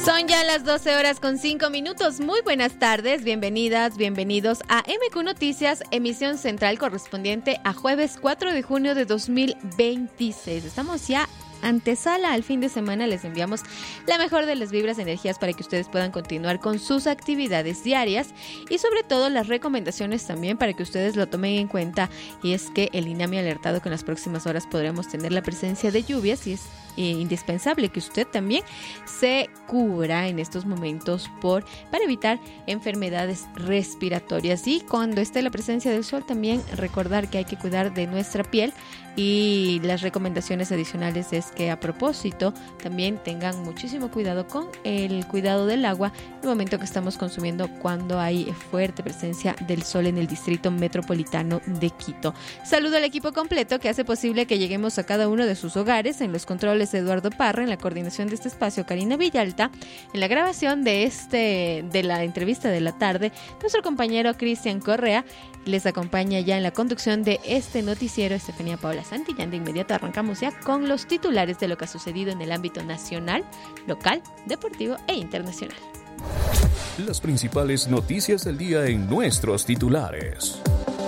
Son ya las 12:05. Muy buenas tardes, bienvenidas, bienvenidos a MQ Noticias, emisión central correspondiente a jueves 4 de junio de 2026. Estamos ya antesala al fin de semana. Les enviamos la mejor de las vibras, energías para que ustedes puedan continuar con sus actividades diarias y sobre todo las recomendaciones también para que ustedes lo tomen en cuenta, y es que el INAMI ha alertado que en las próximas horas podremos tener la presencia de lluvias y es indispensable que usted también se cubra en estos momentos para evitar enfermedades respiratorias. Y cuando esté la presencia del sol, también recordar que hay que cuidar de nuestra piel, y las recomendaciones adicionales es que a propósito también tengan muchísimo cuidado con el cuidado del agua en el momento que estamos consumiendo cuando hay fuerte presencia del sol en el distrito metropolitano de Quito. Saludo al equipo completo que hace posible que lleguemos a cada uno de sus hogares. En los controles Eduardo Parra, en la coordinación de este espacio Karina Villalta, en la grabación de la entrevista de la tarde nuestro compañero Cristian Correa. Les acompaña ya en la conducción de este noticiero Estefanía Paula Santillán. De inmediato arrancamos ya con los titulares de lo que ha sucedido en el ámbito nacional, local, deportivo e internacional. Las principales noticias del día en nuestros titulares.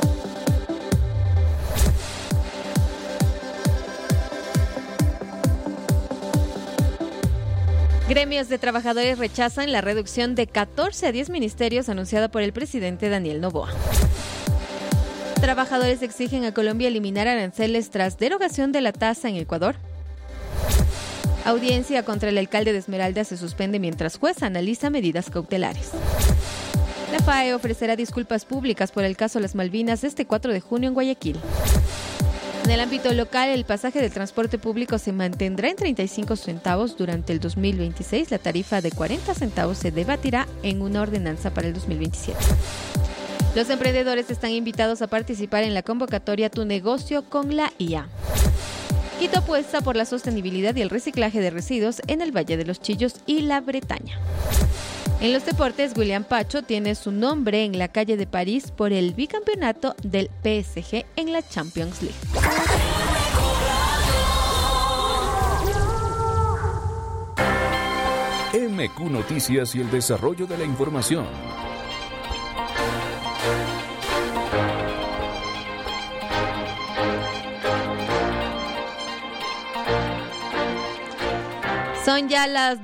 Gremios de trabajadores rechazan la reducción de 14 a 10 ministerios anunciada por el presidente Daniel Noboa. Trabajadores exigen a Colombia eliminar aranceles tras derogación de la tasa en Ecuador. Audiencia contra el alcalde de Esmeralda se suspende mientras juez analiza medidas cautelares. La FAE ofrecerá disculpas públicas por el caso Las Malvinas este 4 de junio en Guayaquil. En el ámbito local, el pasaje del transporte público se mantendrá en 35 centavos durante el 2026. La tarifa de 40 centavos se debatirá en una ordenanza para el 2027. Los emprendedores están invitados a participar en la convocatoria Tu Negocio con la IA. Quito apuesta por la sostenibilidad y el reciclaje de residuos en el Valle de los Chillos y la Bretaña. En los deportes, William Pacho tiene su nombre en la calle de París por el bicampeonato del PSG en la Champions League. MQ Noticias y el desarrollo de la información. Son ya las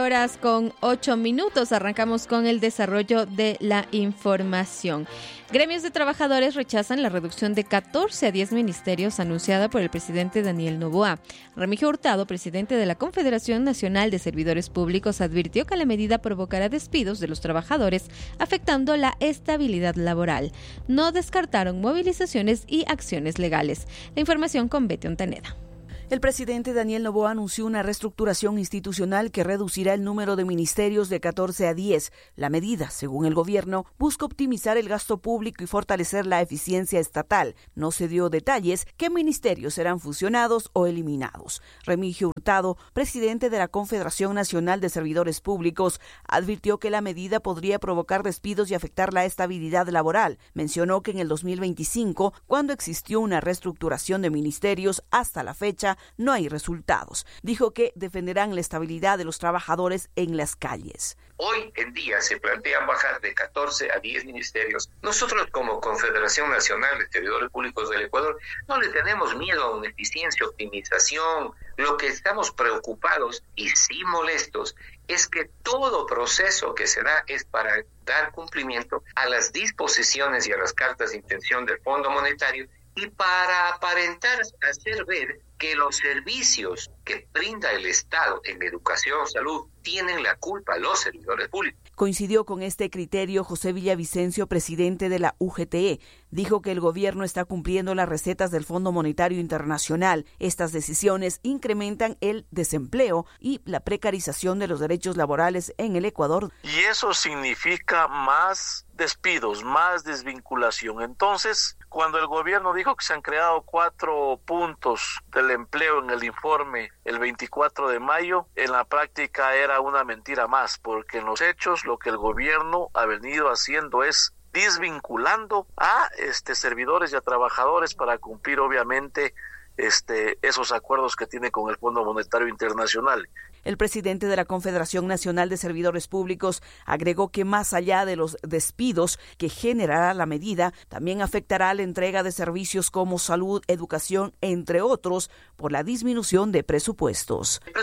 12:08. Arrancamos con el desarrollo de la información. Gremios de trabajadores rechazan la reducción de 14 a 10 ministerios anunciada por el presidente Daniel Noboa. Remigio Hurtado, presidente de la Confederación Nacional de Servidores Públicos, advirtió que la medida provocará despidos de los trabajadores, afectando la estabilidad laboral. No descartaron movilizaciones y acciones legales. La información con Betty Ontaneda. El presidente Daniel Noboa anunció una reestructuración institucional que reducirá el número de ministerios de 14 a 10. La medida, según el gobierno, busca optimizar el gasto público y fortalecer la eficiencia estatal. No se dio detalles qué ministerios serán fusionados o eliminados. Remigio Hurtado, presidente de la Confederación Nacional de Servidores Públicos, advirtió que la medida podría provocar despidos y afectar la estabilidad laboral. Mencionó que en el 2025, cuando existió una reestructuración de ministerios, hasta la fecha no hay resultados. Dijo que defenderán la estabilidad de los trabajadores en las calles. Hoy en día se plantean bajar de 14 a 10 ministerios. Nosotros como Confederación Nacional de Servidores Públicos del Ecuador no le tenemos miedo a una eficiencia, optimización. Lo que estamos preocupados y sí molestos es que todo proceso que se da es para dar cumplimiento a las disposiciones y a las cartas de intención del Fondo Monetario y para aparentar hacer ver que los servicios que brinda el Estado en educación, salud, tienen la culpa los servidores públicos. Coincidió con este criterio José Villavicencio, presidente de la UGTE. Dijo que el gobierno está cumpliendo las recetas del Fondo Monetario Internacional. Estas decisiones incrementan el desempleo y la precarización de los derechos laborales en el Ecuador. Y eso significa más despidos, más desvinculación. Entonces, cuando el gobierno dijo que se han creado 4 puntos del empleo en el informe el 24 de mayo, en la práctica era una mentira más, porque en los hechos lo que el gobierno ha venido haciendo es desvinculando a servidores y a trabajadores para cumplir obviamente esos acuerdos que tiene con el Fondo Monetario Internacional. El presidente de la Confederación Nacional de Servidores Públicos agregó que más allá de los despidos que generará la medida, también afectará la entrega de servicios como salud, educación, entre otros, por la disminución de presupuestos. El